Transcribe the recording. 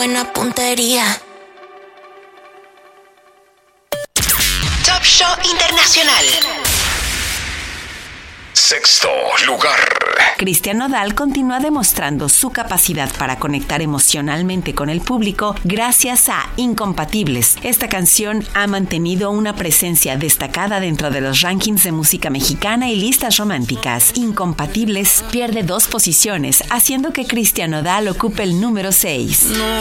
buena puntería. Top Show Internacional. Sexto lugar. Cristian Nodal continúa demostrando su capacidad para conectar emocionalmente con el público gracias a Incompatibles. Esta canción ha mantenido una presencia destacada dentro de los rankings de música mexicana y listas románticas. Incompatibles pierde 2 posiciones, haciendo que Cristian Nodal ocupe el número 6. No